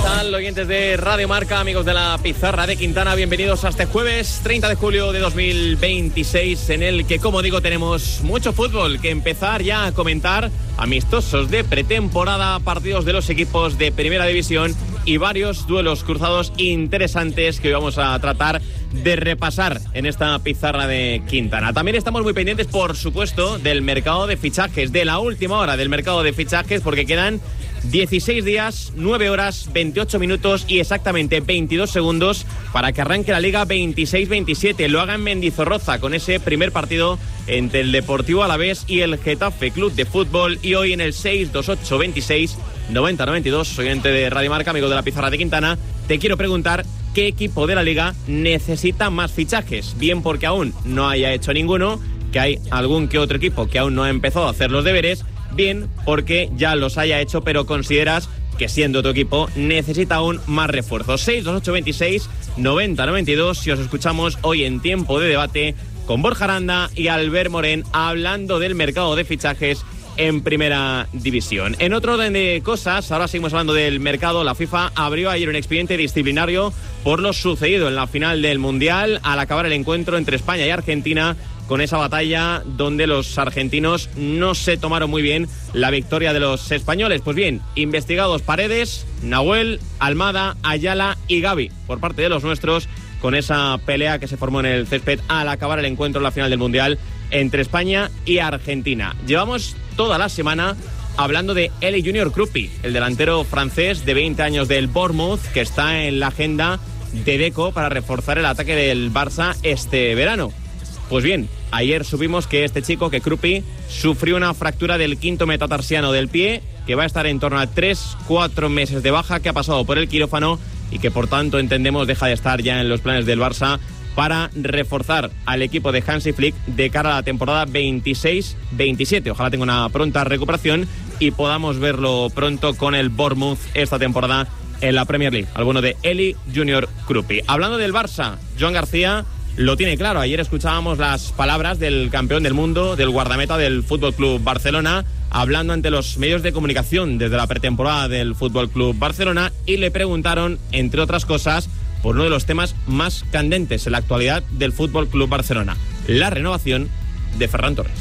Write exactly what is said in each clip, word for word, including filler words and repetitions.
tal, oyentes de Radio Marca, amigos de la Pizarra de Quintana? Bienvenidos a este jueves treinta de julio de dos mil veintiséis, en el que, como digo, tenemos mucho fútbol que empezar ya a comentar, amistosos de pretemporada, partidos de los equipos de Primera División y varios duelos cruzados interesantes que hoy vamos a tratar de repasar en esta Pizarra de Quintana. También estamos muy pendientes, por supuesto, del mercado de fichajes, de la última hora del mercado de fichajes, porque quedan dieciséis días, nueve horas, veintiocho minutos y exactamente veintidós segundos para que arranque la Liga veintiséis veintisiete. Lo haga en Mendizorroza con ese primer partido entre el Deportivo Alavés y el Getafe Club de Fútbol. Y hoy en el seis dos ocho veintiséis noventa noventa y dos, soy oyente de Radio Marca, amigo de la Pizarra de Quintana, te quiero preguntar qué equipo de la Liga necesita más fichajes. Bien porque aún no haya hecho ninguno, que hay algún que otro equipo que aún no ha empezado a hacer los deberes, bien porque ya los haya hecho, pero consideras que siendo tu equipo necesita aún más refuerzos. seis dos ocho veintiséis noventa noventa y dos, si os escuchamos hoy en Tiempo de Debate con Borja Aranda y Albert Morén hablando del mercado de fichajes en Primera División. En otro orden de cosas, ahora seguimos hablando del mercado. La FIFA abrió ayer un expediente disciplinario por lo sucedido en la final del Mundial al acabar el encuentro entre España y Argentina, con esa batalla donde los argentinos no se tomaron muy bien la victoria de los españoles. Pues bien, investigados Paredes, Nahuel, Almada, Ayala y Gavi por parte de los nuestros, con esa pelea que se formó en el césped al acabar el encuentro en la final del Mundial entre España y Argentina. Llevamos toda la semana hablando de Eli Junior Krupi, el delantero francés de veinte años del Bournemouth, que está en la agenda de Deco para reforzar el ataque del Barça este verano. Pues bien, ayer supimos que este chico, que Krupi, sufrió una fractura del quinto metatarsiano del pie, que va a estar en torno a tres cuatro meses de baja, que ha pasado por el quirófano y que por tanto entendemos deja de estar ya en los planes del Barça para reforzar al equipo de Hansi Flick de cara a la temporada veintiséis veintisiete. Ojalá tenga una pronta recuperación y podamos verlo pronto con el Bournemouth esta temporada en la Premier League, al bueno de Eli Junior Krupi. Hablando del Barça, Joan García lo tiene claro. Ayer escuchábamos las palabras del campeón del mundo, del guardameta del F C Barcelona, hablando ante los medios de comunicación desde la pretemporada del F C Barcelona, y le preguntaron, entre otras cosas, por uno de los temas más candentes en la actualidad del F C Barcelona, la renovación de Ferran Torres.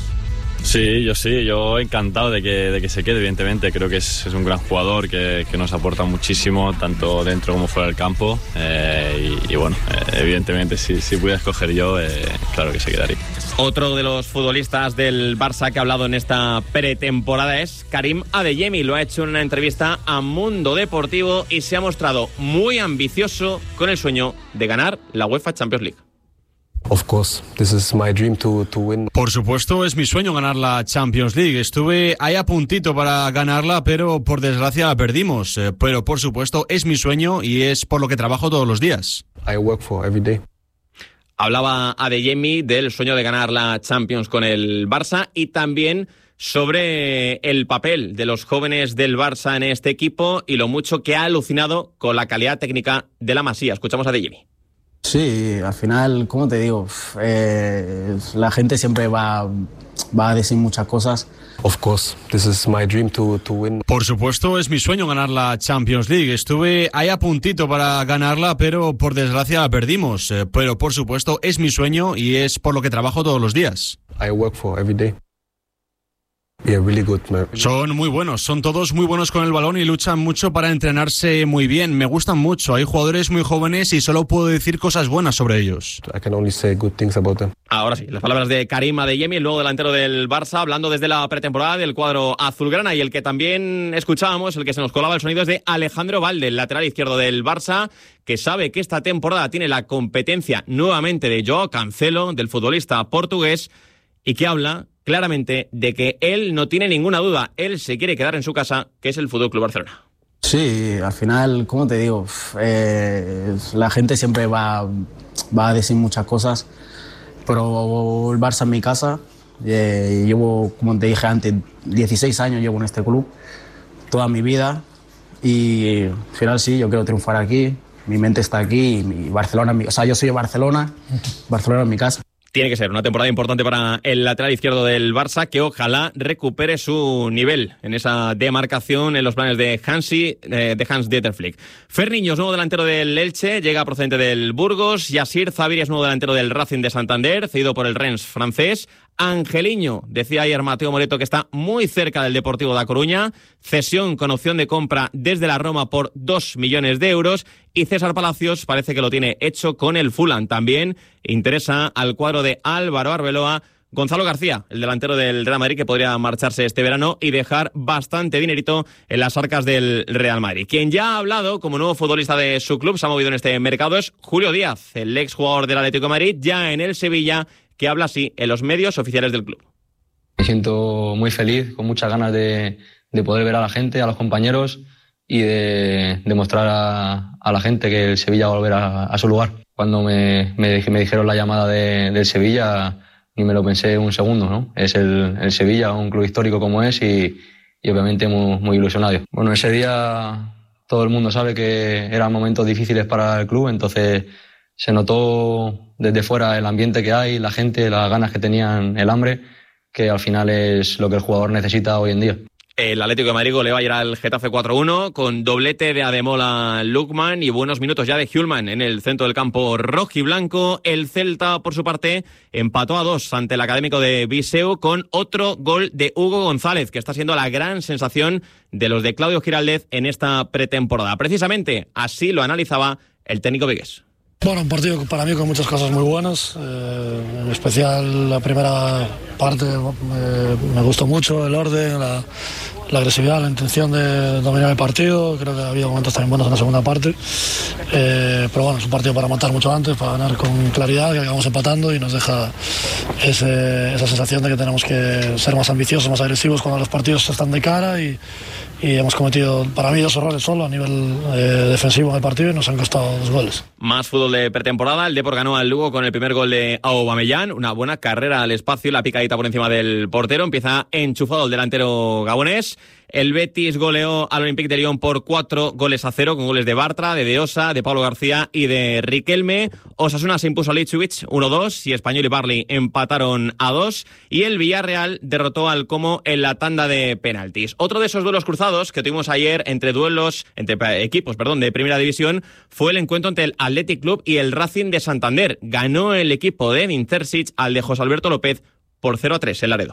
Sí, yo sí, yo encantado de que, de que se quede, evidentemente. Creo que es, es un gran jugador que, que nos aporta muchísimo, tanto dentro como fuera del campo. Eh, y, y bueno, eh, evidentemente, si, si pudiera escoger yo, eh, claro que se quedaría. Otro de los futbolistas del Barça que ha hablado en esta pretemporada es Karim Adeyemi. Lo ha hecho en una entrevista a Mundo Deportivo y se ha mostrado muy ambicioso con el sueño de ganar la UEFA Champions League. Of course, this is my dream to, to win. Por supuesto, es mi sueño ganar la Champions League. Estuve ahí a puntito para ganarla, pero por desgracia la perdimos. Eh, pero por supuesto, es mi sueño y es por lo que trabajo todos los días. I work for every day. Hablaba Adeyemi del sueño de ganar la Champions con el Barça y también sobre el papel de los jóvenes del Barça en este equipo y lo mucho que ha alucinado con la calidad técnica de la Masía. Escuchamos a Adeyemi. Sí, al final, ¿cómo te digo? Eh, la gente siempre va, va a decir muchas cosas. Of course, this is my dream to, to win. Por supuesto, es mi sueño ganar la Champions League. Estuve ahí a puntito para ganarla, pero por desgracia la perdimos. Eh, pero por supuesto, es mi sueño y es por lo que trabajo todos los días. I work for every day. Yeah, really good, man. Son muy buenos, son todos muy buenos con el balón y luchan mucho para entrenarse muy bien. Me gustan mucho, hay jugadores muy jóvenes y solo puedo decir cosas buenas sobre ellos. I can only say good things about them. Ahora sí, las palabras de Karim Adeyemi, el nuevo delantero del Barça, hablando desde la pretemporada del cuadro azulgrana, y el que también escuchábamos, el que se nos colaba el sonido, es de Alejandro Valde, el lateral izquierdo del Barça, que sabe que esta temporada tiene la competencia nuevamente de Joao Cancelo, del futbolista portugués, y que habla claramente de que él no tiene ninguna duda, él se quiere quedar en su casa, que es el F C Barcelona. Sí, al final, ¿cómo te digo? Eh, la gente siempre va, va a decir muchas cosas, pero el Barça es mi casa. Eh, llevo, como te dije antes, dieciséis años llevo en este club, toda mi vida, y al final sí, yo quiero triunfar aquí, mi mente está aquí, y Barcelona, o sea, yo soy de Barcelona, Barcelona es mi casa. Tiene que ser una temporada importante para el lateral izquierdo del Barça, que ojalá recupere su nivel en esa demarcación en los planes de Hansi, eh, de Hans-Dieter Flick. Ferniños, nuevo delantero del Elche, llega procedente del Burgos. Yassir Zaviri es nuevo delantero del Racing de Santander, cedido por el Rennes francés. Angeliño, decía ayer Mateo Moreto que está muy cerca del Deportivo da Coruña, cesión con opción de compra desde la Roma por dos millones de euros, y César Palacios parece que lo tiene hecho con el Fulham. También interesa al cuadro de Álvaro Arbeloa Gonzalo García, el delantero del Real Madrid, que podría marcharse este verano y dejar bastante dinerito en las arcas del Real Madrid. Quien ya ha hablado como nuevo futbolista de su club, se ha movido en este mercado, es Julio Díaz, el exjugador del Atlético de Madrid, ya en el Sevilla, que habla así en los medios oficiales del club. Me siento muy feliz, con muchas ganas de, de poder ver a la gente, a los compañeros y de demostrar a, a la gente que el Sevilla va a volver a, a su lugar. Cuando me, me, me dijeron la llamada de, del Sevilla, ni me lo pensé un segundo, ¿no? Es el, el Sevilla, un club histórico como es y, y obviamente muy, muy ilusionado. Bueno, ese día todo el mundo sabe que eran momentos difíciles para el club, entonces se notó desde fuera el ambiente que hay, la gente, las ganas que tenían, el hambre, que al final es lo que el jugador necesita hoy en día. El Atlético de Madrid goleó ayer al Getafe cuatro uno con doblete de Ademola Lookman y buenos minutos ya de Hjulman en el centro del campo rojiblanco. El Celta, por su parte, empató a dos ante el Académico de Viseu con otro gol de Hugo González, que está siendo la gran sensación de los de Claudio Giraldez en esta pretemporada. Precisamente así lo analizaba el técnico vigués. Bueno, un partido para mí con muchas cosas muy buenas, eh, en especial la primera parte eh, me gustó mucho, el orden, la, la agresividad, la intención de dominar el partido. Creo que ha habido momentos también buenos en la segunda parte, eh, pero bueno, es un partido para matar mucho antes, para ganar con claridad, que acabamos empatando y nos deja ese, esa sensación de que tenemos que ser más ambiciosos, más agresivos cuando los partidos están de cara y, y hemos cometido para mí dos errores solo a nivel eh, defensivo en el partido y nos han costado dos goles. Más fútbol de pretemporada, el Depor ganó al Lugo con el primer gol de Aubameyang, una buena carrera al espacio, la picadita por encima del portero, empieza enchufado el delantero gabonés. El Betis goleó al Olympique de Lyon por cuatro goles a cero, con goles de Bartra, de De Osa, de Pablo García y de Riquelme. Osasuna se impuso a Lichwich uno dos y Español y Barley empataron a dos. Y el Villarreal derrotó al Como en la tanda de penaltis. Otro de esos duelos cruzados que tuvimos ayer entre duelos, entre equipos, perdón, de Primera División, fue el encuentro entre el Athletic Club y el Racing de Santander. Ganó el equipo de Edin Terzic al de José Alberto López por cero a tres en Laredo.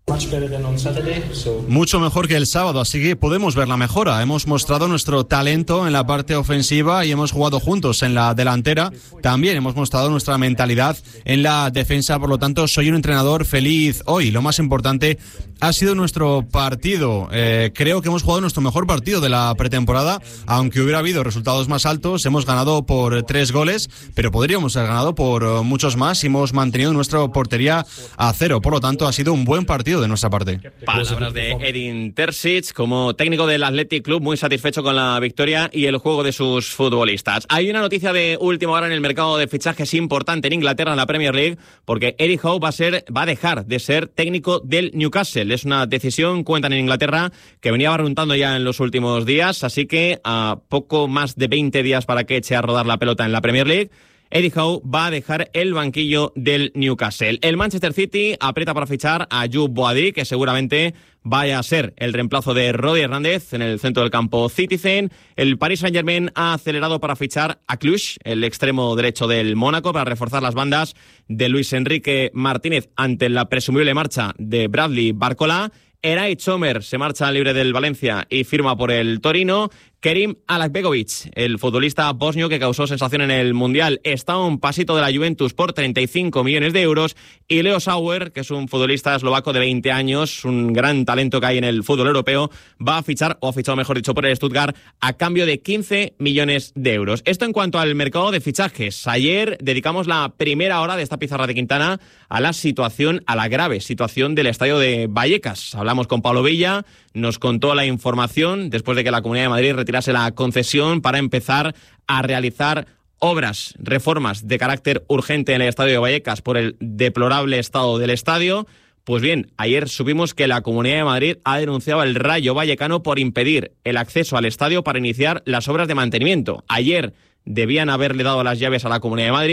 Mucho mejor que el sábado, así que podemos ver la mejora. Hemos mostrado nuestro talento en la parte ofensiva y hemos jugado juntos en la delantera. También hemos mostrado nuestra mentalidad en la defensa, por lo tanto soy un entrenador feliz hoy. Lo más importante ha sido nuestro partido. Eh, creo que hemos jugado nuestro mejor partido de la pretemporada, aunque hubiera habido resultados más altos. Hemos ganado por tres goles, pero podríamos haber ganado por muchos más y hemos mantenido nuestra portería a cero. Por lo tanto, ha sido un buen partido de nuestra parte. Palabras de Edin Terzic, como técnico del Athletic Club, muy satisfecho con la victoria y el juego de sus futbolistas. Hay una noticia de última hora en el mercado de fichajes importante en Inglaterra, en la Premier League, porque Eddie Howe va a ser, va a dejar de ser técnico del Newcastle. Es una decisión, cuentan en Inglaterra, que venía barruntando ya en los últimos días, así que a poco más de veinte días para que eche a rodar la pelota en la Premier League, Eddie Howe va a dejar el banquillo del Newcastle. El Manchester City aprieta para fichar a Jude Boadi, que seguramente vaya a ser el reemplazo de Rodri Hernández en el centro del campo Citizen. El Paris Saint-Germain ha acelerado para fichar a Cluj, el extremo derecho del Mónaco, para reforzar las bandas de Luis Enrique Martínez ante la presumible marcha de Bradley Barcola. Eray Chomer se marcha libre del Valencia y firma por el Torino. Kerim Alakbegovic, el futbolista bosnio que causó sensación en el Mundial, está a un pasito de la Juventus por treinta y cinco millones de euros. Y Leo Sauer, que es un futbolista eslovaco de veinte años, un gran talento que hay en el fútbol europeo, va a fichar, o ha fichado mejor dicho, por el Stuttgart a cambio de quince millones de euros. Esto en cuanto al mercado de fichajes. Ayer dedicamos la primera hora de esta pizarra de Quintana a la situación, a la grave situación del estadio de Vallecas. Hablamos con Pablo Villa, nos contó la información después de que la Comunidad de Madrid retirase la concesión para empezar a realizar obras, reformas de carácter urgente en el estadio de Vallecas por el deplorable estado del estadio. Pues bien, ayer supimos que la Comunidad de Madrid ha denunciado al Rayo Vallecano por impedir el acceso al estadio para iniciar las obras de mantenimiento. Ayer debían haberle dado las llaves a la Comunidad de Madrid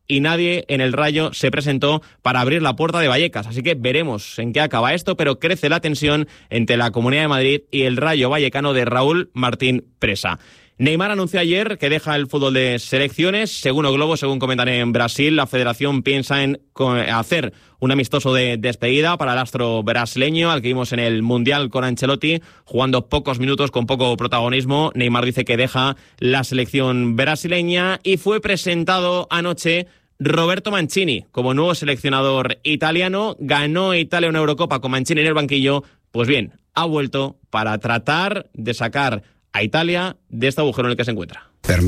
y nadie en el Rayo se presentó para abrir la puerta de Vallecas. Así que veremos en qué acaba esto, pero crece la tensión entre la Comunidad de Madrid y el Rayo Vallecano de Raúl Martín Presa. Neymar anunció ayer que deja el fútbol de selecciones. Según O Globo, según comentan en Brasil, la federación piensa en hacer un amistoso de despedida para el astro brasileño, al que vimos en el Mundial con Ancelotti, jugando pocos minutos con poco protagonismo. Neymar dice que deja la selección brasileña y fue presentado anoche Roberto Mancini como nuevo seleccionador italiano. Ganó Italia una Eurocopa con Mancini en el banquillo. Pues bien, ha vuelto para tratar de sacar a Italia de este agujero en el que se encuentra.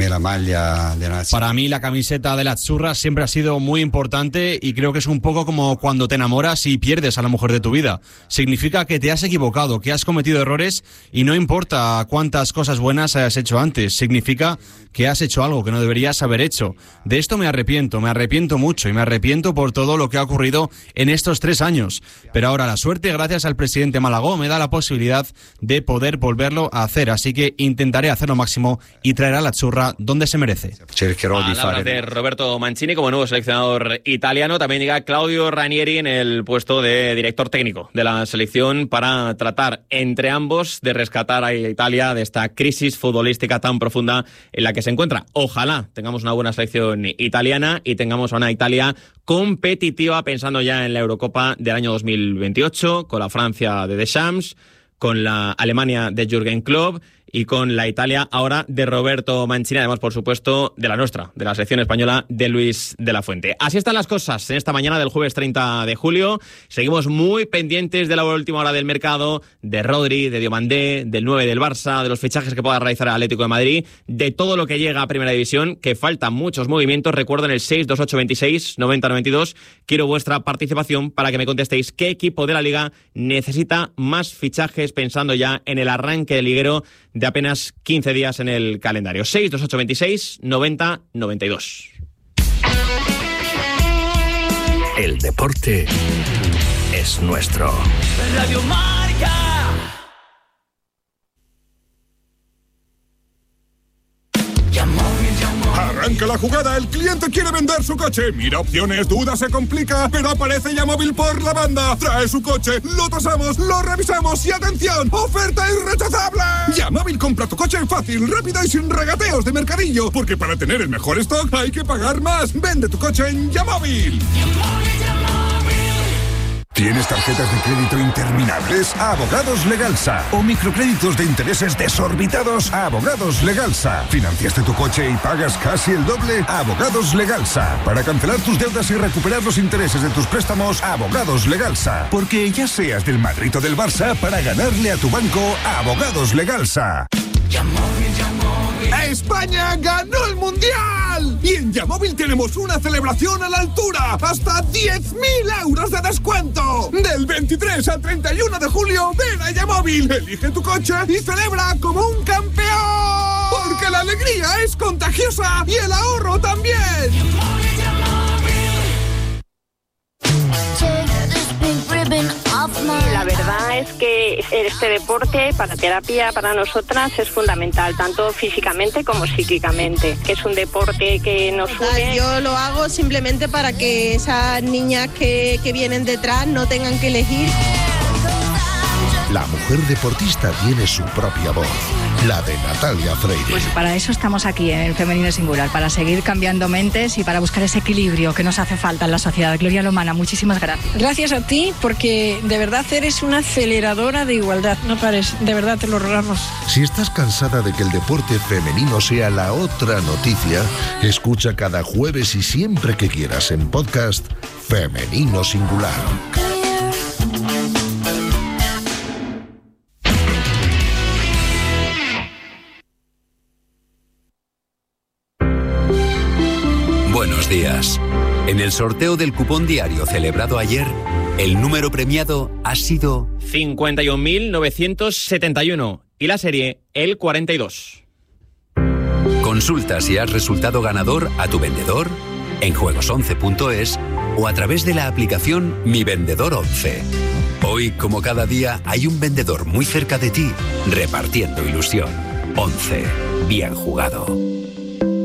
Para mí la camiseta de la Azzurra siempre ha sido muy importante y creo que es un poco como cuando te enamoras y pierdes a la mujer de tu vida. Significa que te has equivocado, que has cometido errores y no importa cuántas cosas buenas hayas hecho antes. Significa que has hecho algo que no deberías haber hecho. De esto me arrepiento, me arrepiento mucho y me arrepiento por todo lo que ha ocurrido en estos tres años. Pero ahora la suerte, gracias al presidente Malagó, me da la posibilidad de poder volverlo a hacer. Así que intentaré hacer lo máximo y traer a la Azzurra donde se merece. Palabras de Roberto Mancini como nuevo seleccionador italiano. También llega Claudio Ranieri en el puesto de director técnico de la selección para tratar entre ambos de rescatar a Italia de esta crisis futbolística tan profunda en la que se encuentra. Ojalá tengamos una buena selección italiana y tengamos a una Italia competitiva pensando ya en la Eurocopa del año dos mil veintiocho, con la Francia de Deschamps, con la Alemania de Jürgen Klopp y con la Italia ahora de Roberto Mancini, además, por supuesto, de la nuestra, de la selección española de Luis de la Fuente. Así están las cosas en esta mañana del jueves treinta de julio. Seguimos muy pendientes de la última hora del mercado, de Rodri, de Diomandé, del nueve del Barça, de los fichajes que pueda realizar el Atlético de Madrid, de todo lo que llega a Primera División, que faltan muchos movimientos. Recuerden el seis dos ocho veintiséis noventa noventa y dos. Quiero vuestra participación para que me contestéis qué equipo de la Liga necesita más fichajes pensando ya en el arranque del liguero de apenas quince días en el calendario. seis dos ocho veintiséis noventa noventa y dos. El deporte es nuestro. Radio Marca. Arranca la jugada, el cliente quiere vender su coche. Mira opciones, duda, se complica, pero aparece Yamóvil por la banda. Trae su coche, lo tasamos, lo revisamos y ¡atención! ¡Oferta irrechazable! Yamóvil compra tu coche fácil, rápido y sin regateos de mercadillo. Porque para tener el mejor stock hay que pagar más. Vende tu coche en Yamóvil. ¿Tienes tarjetas de crédito interminables? Abogados Legalsa. ¿O microcréditos de intereses desorbitados? Abogados Legalsa. ¿Financiaste tu coche y pagas casi el doble? Abogados Legalsa. Para cancelar tus deudas y recuperar los intereses de tus préstamos, Abogados Legalsa. Porque ya seas del Madrid o del Barça, para ganarle a tu banco, Abogados Legalsa. ¡España ganó el Mundial! Y en Yamóvil tenemos una celebración a la altura. ¡Hasta diez mil euros de descuento! Del veintitrés al treinta y uno de julio, ven a Yamóvil, elige tu coche y celebra como un campeón. Porque la alegría es contagiosa y el ahorro también. La verdad es que este deporte para terapia para nosotras es fundamental, tanto físicamente como psíquicamente, que es un deporte que nos une. Yo lo hago simplemente para que esas niñas que, que vienen detrás no tengan que elegir. La mujer deportista tiene su propia voz, la de Natalia Freire. Pues para eso estamos aquí en el Femenino Singular, para seguir cambiando mentes y para buscar ese equilibrio que nos hace falta en la sociedad. Gloria Lomana, muchísimas gracias. Gracias a ti, porque de verdad eres una aceleradora de igualdad. No pares, de verdad te lo rogamos. Si estás cansada de que el deporte femenino sea la otra noticia, escucha cada jueves y siempre que quieras en podcast Femenino Singular. Buenos días. En el sorteo del cupón diario celebrado ayer, el número premiado ha sido cincuenta y un mil novecientos setenta y uno y la serie el cuarenta y dos. Consulta si has resultado ganador a tu vendedor, en juegos once punto es o a través de la aplicación Mi Vendedor once. Hoy, como cada día, hay un vendedor muy cerca de ti repartiendo ilusión. once. Bien jugado.